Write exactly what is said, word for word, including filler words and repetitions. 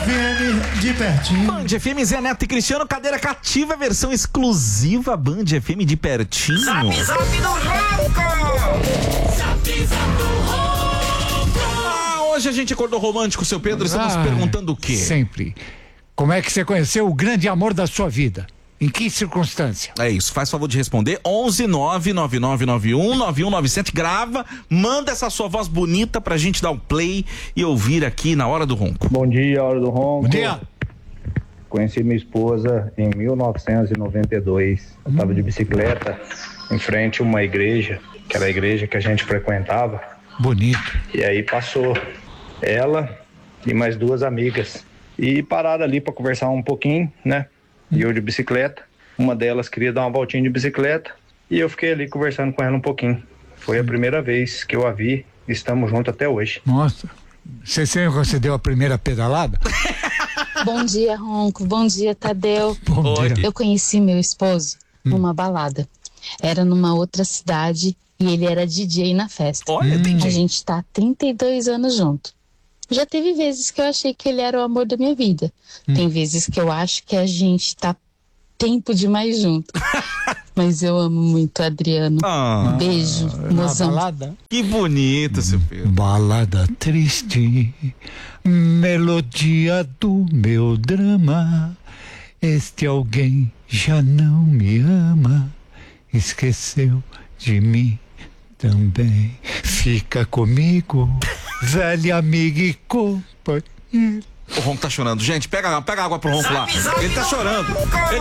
F M de pertinho. Band F M, Zé Neto e Cristiano, cadeira cativa, versão exclusiva Band F M de pertinho. Zap, zap do Ronco! Zap, zap do Ronco! Ah, hoje a gente acordou romântico, seu Pedro, estamos Ah, perguntando o quê? Sempre. Como é que você conheceu o grande amor da sua vida? Em que circunstância? É isso, faz favor de responder. onze nove nove nove nove um nove um nove sete, grava, manda essa sua voz bonita pra gente dar o play e ouvir aqui na Hora do Ronco. Bom dia, Hora do Ronco. Bom dia. Conheci minha esposa em mil novecentos e noventa e dois. Eu estava de bicicleta em frente a uma igreja, que era a igreja que a gente frequentava. Bonito. E aí passou ela e mais duas amigas. E pararam ali para conversar um pouquinho, né? E eu de bicicleta. Uma delas queria dar uma voltinha de bicicleta. E eu fiquei ali conversando com ela um pouquinho. Foi a primeira vez que eu a vi. Estamos juntos até hoje. Nossa. Você sempre você deu a primeira pedalada? Bom dia, Ronco. Bom dia, Tadeu. Bom Oi. dia. Eu conheci meu esposo numa balada. Era numa outra cidade e ele era D J na festa. Olha, A entendi. gente tá há trinta e dois anos junto. Já teve vezes que eu achei que ele era o amor da minha vida. Tem vezes que eu acho que a gente tá tempo demais junto. Mas eu amo muito o Adriano. Ah, Beijo, Na mozão. balada? que bonito, seu Pedro. Balada triste, melodia do meu drama. Este alguém já não me ama, esqueceu de mim também. Fica comigo, velha amiga e companheira. O Ronco tá chorando. Gente, pega, pega água pro Ronco lá. Ele tá chorando. Ele